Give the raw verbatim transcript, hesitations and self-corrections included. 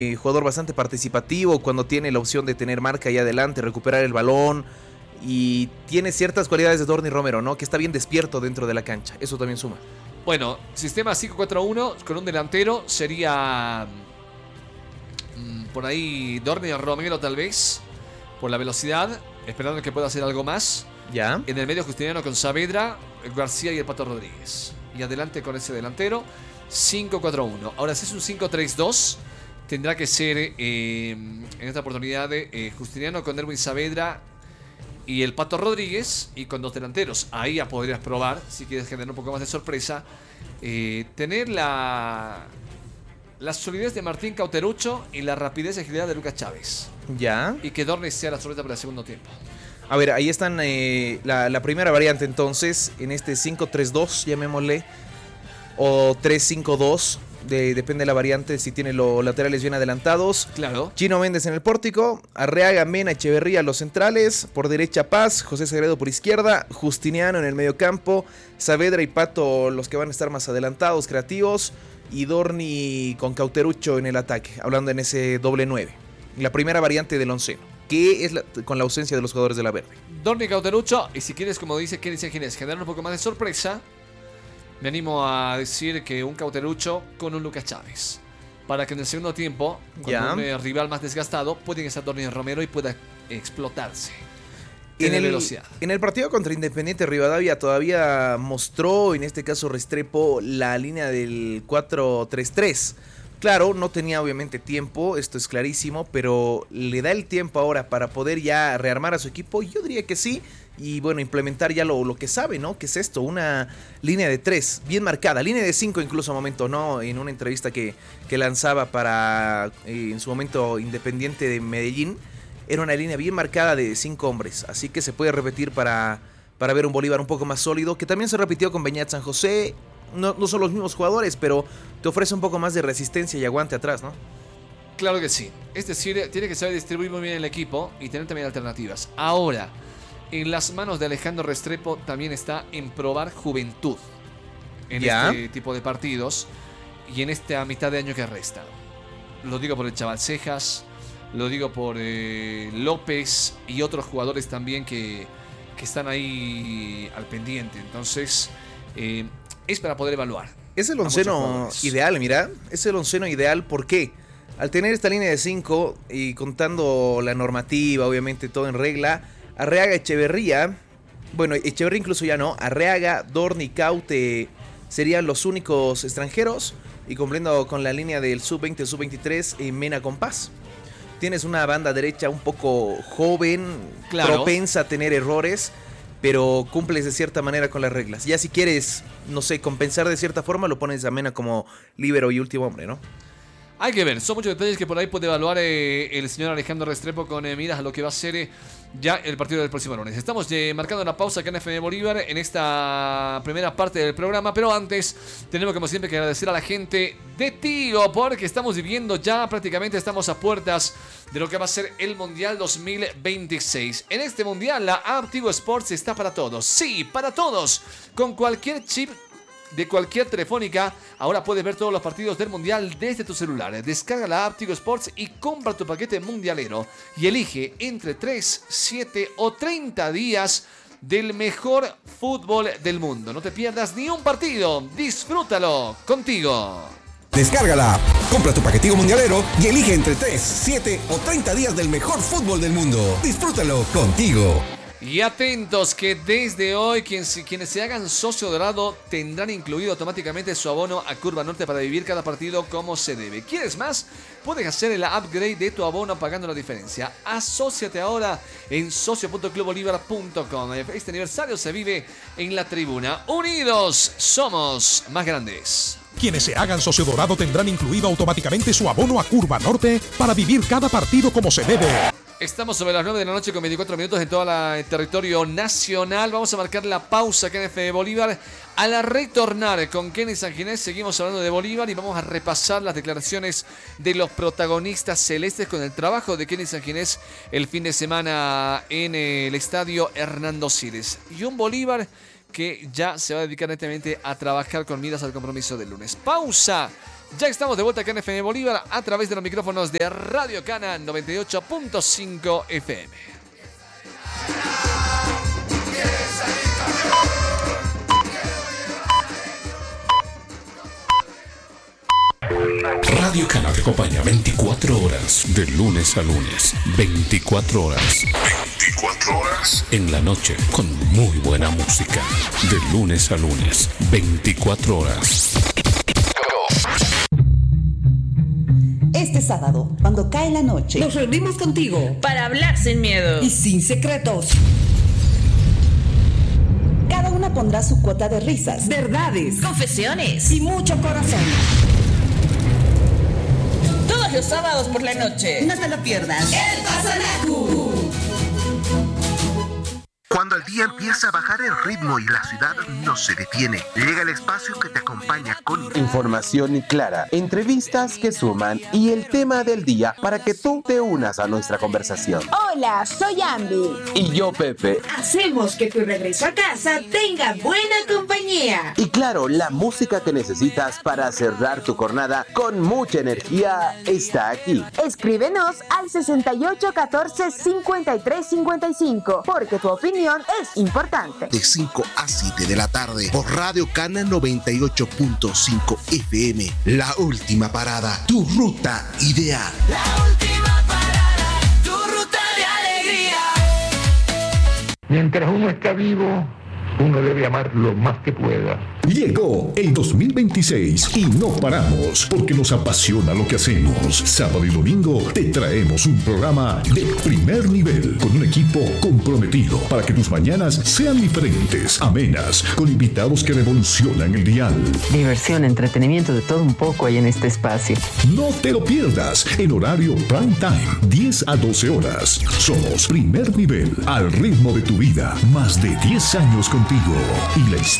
eh, jugador bastante participativo cuando tiene la opción de tener marca ahí adelante, recuperar el balón. Y tiene ciertas cualidades de Dorny Romero, ¿no? Que está bien despierto dentro de la cancha. Eso también suma. Bueno, sistema cinco cuatro uno con un delantero sería mmm, por ahí Dorny Romero tal vez, por la velocidad, esperando que pueda hacer algo más. Ya. En el medio Justiniano con Saavedra, García y el Pato Rodríguez. Y adelante con ese delantero, cinco cuatro uno. Ahora, si es un cinco tres dos, tendrá que ser eh, en esta oportunidad de eh, Justiniano con Erwin Saavedra y el Pato Rodríguez, y con dos delanteros. Ahí ya podrías probar, si quieres generar un poco más de sorpresa, eh, tener la, la solidez de Martín Cauterucho y la rapidez y agilidad de Lucas Chávez. Ya. Y que Dorny sea la sorpresa para el segundo tiempo. A ver, ahí están eh, la, la primera variante entonces, en este cinco tres dos, llamémosle, o tres cinco dos. De, depende de la variante, si tiene los laterales bien adelantados. Claro. Chino Méndez en el pórtico, Arreaga, Mena, Echeverría los centrales, por derecha Paz, José Sagredo por izquierda, Justiniano en el medio campo, Saavedra y Pato los que van a estar más adelantados, creativos, y Dorny con Cauterucho en el ataque, hablando en ese doble nueve. La primera variante del onceno, que es la, con la ausencia de los jugadores de la verde. Dorny, Cauterucho, y si quieres, como dice Kenny Ginés, generar un poco más de sorpresa, me animo a decir que un Cauterucho con un Lucas Chávez. Para que en el segundo tiempo, con ya. un eh, rival más desgastado, pueden estar Dorny Romero y pueda explotarse. En el, velocidad. en el partido contra Independiente Rivadavia todavía mostró, en este caso Restrepo, la línea del cuatro tres tres. Claro, no tenía obviamente tiempo, esto es clarísimo, pero le da el tiempo ahora para poder ya rearmar a su equipo. Yo diría que sí. Y bueno, implementar ya lo, lo que sabe, ¿no? Que es esto, una línea de tres, bien marcada, línea de cinco incluso a momento, ¿no? En una entrevista que, que lanzaba para, eh, en su momento, Independiente de Medellín, era una línea bien marcada de cinco hombres, así que se puede repetir para, para ver un Bolívar un poco más sólido, que también se repitió con Beñat San José. No, no son los mismos jugadores, pero te ofrece un poco más de resistencia y aguante atrás, ¿no? Claro que sí. Es decir, tiene que saber distribuir muy bien el equipo y tener también alternativas. Ahora, en las manos de Alejandro Restrepo también está en probar juventud en ¿Ya? este tipo de partidos y en esta mitad de año que resta. Lo digo por el Chaval Cejas, lo digo por eh, López y otros jugadores también que, que están ahí al pendiente. Entonces, eh, es para poder evaluar. Es el onceno ideal, mira. Es el onceno ideal, ¿por qué? Al tener esta línea de cinco y contando la normativa, obviamente todo en regla, Arreaga, Echeverría, bueno, Echeverría incluso ya no, Arreaga, Dorny, Caute serían los únicos extranjeros, y cumpliendo con la línea del sub veinte, sub veintitrés, eh, Mena con Paz. Tienes una banda derecha un poco joven, claro, propensa a tener errores, pero cumples de cierta manera con las reglas. Ya si quieres, no sé, compensar de cierta forma, lo pones a Mena como líbero y último hombre, ¿no? Hay que ver, son muchos detalles que por ahí puede evaluar eh, el señor Alejandro Restrepo con eh, miras a lo que va a ser eh, ya el partido del próximo lunes. Estamos eh, marcando una pausa acá en F M Bolívar en esta primera parte del programa, pero antes tenemos como siempre que agradecer a la gente de Tigo, porque estamos viviendo ya prácticamente, estamos a puertas de lo que va a ser el Mundial dos mil veintiséis. En este Mundial la app Tigo Sports está para todos, sí, para todos, con cualquier chip de cualquier telefónica. Ahora puedes ver todos los partidos del Mundial desde tu celular. Descarga la app Tigo Sports y compra tu paquete mundialero y elige entre tres, siete o treinta días del mejor fútbol del mundo. No te pierdas ni un partido, disfrútalo contigo. Descarga la app, compra tu paquetico mundialero y elige entre tres, siete o treinta días del mejor fútbol del mundo. Disfrútalo contigo. Y atentos que desde hoy quienes, quienes se hagan socio dorado tendrán incluido automáticamente su abono a Curva Norte para vivir cada partido como se debe. ¿Quieres más? Puedes hacer el upgrade de tu abono pagando la diferencia. Asóciate ahora en socio punto club bolívar punto com. Este aniversario se vive en la tribuna. Unidos somos más grandes. Quienes se hagan socio dorado tendrán incluido automáticamente su abono a Curva Norte para vivir cada partido como se debe. Estamos sobre las nueve de la noche con veinticuatro minutos en todo el territorio nacional. Vamos a marcar la pausa acá en F M Bolívar. Al retornar con Kenny Sanginés seguimos hablando de Bolívar y vamos a repasar las declaraciones de los protagonistas celestes con el trabajo de Kenny Sanginés el fin de semana en el estadio Hernando Siles. Y un Bolívar que ya se va a dedicar netamente a trabajar con miras al compromiso del lunes. Pausa Ya estamos de vuelta acá en F M Bolívar a través de los micrófonos de Radio Cana noventa y ocho punto cinco F M. Radio Cana te acompaña veinticuatro horas, de lunes a lunes. veinticuatro horas. veinticuatro horas. En la noche, con muy buena música. De lunes a lunes. veinticuatro horas. Este sábado, cuando cae la noche, nos reunimos contigo para hablar sin miedo y sin secretos. Cada una pondrá su cuota de risas, verdades, confesiones y mucho corazón. Todos los sábados por la noche. No te lo pierdas. El Pasanacu. Cuando el día empieza a bajar el ritmo y la ciudad no se detiene, llega el espacio que te acompaña con información clara, entrevistas que suman y el tema del día para que tú te unas a nuestra conversación. Hola, soy Ambi. Y yo, Pepe. Hacemos que tu regreso a casa tenga buena compañía. Y claro, la música que necesitas para cerrar tu jornada con mucha energía está aquí. Escríbenos al sesenta y ocho catorce cincuenta y tres cincuenta y cinco, porque tu opinión es importante. De cinco a siete de la tarde por Radio Cana noventa y ocho punto cinco F M. La última parada, tu ruta ideal. La última parada, tu ruta de alegría. Mientras uno está vivo, uno debe amar lo más que pueda. Llegó el dos mil veintiséis y no paramos porque nos apasiona lo que hacemos. Sábado y domingo te traemos un programa de primer nivel con un equipo comprometido para que tus mañanas sean diferentes, amenas, con invitados que revolucionan el dial. Diversión, entretenimiento, de todo un poco hay en este espacio. No te lo pierdas en horario prime time, diez a doce horas. Somos primer nivel, al ritmo de tu vida. Más de diez años contigo y la historia